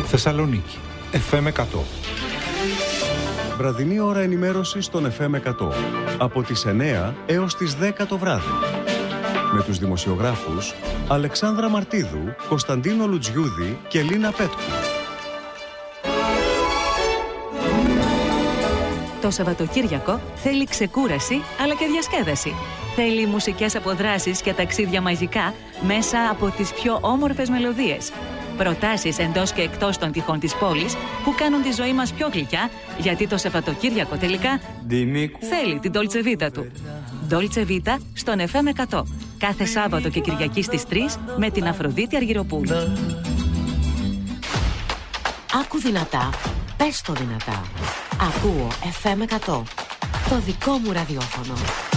Θεσσαλονίκη, FM 100. Βραδινή ώρα ενημέρωσης στον FM 100. Από τις 9 έως τις 10 το βράδυ. Με τους δημοσιογράφους Αλεξάνδρα Μαρτίδου, Κωνσταντίνο Λουτζιούδη και Λίνα Πέτκου. Το Σαββατοκύριακο θέλει ξεκούραση αλλά και διασκέδαση. Θέλει μουσικές αποδράσεις και ταξίδια μαγικά μέσα από τις πιο όμορφες μελωδίες. Προτάσεις εντός και εκτός των τυχών της πόλης που κάνουν τη ζωή μας πιο γλυκιά, γιατί το Σαββατοκύριακο τελικά θέλει την Dolce Vita του. Dolce Vita στον FM 100. Κάθε Σάββατο και Κυριακή στις 3 με την Αφροδίτη Αργυροπούλου. Άκου δυνατά, πες το δυνατά. Ακούω FM 100. Το δικό μου ραδιόφωνο.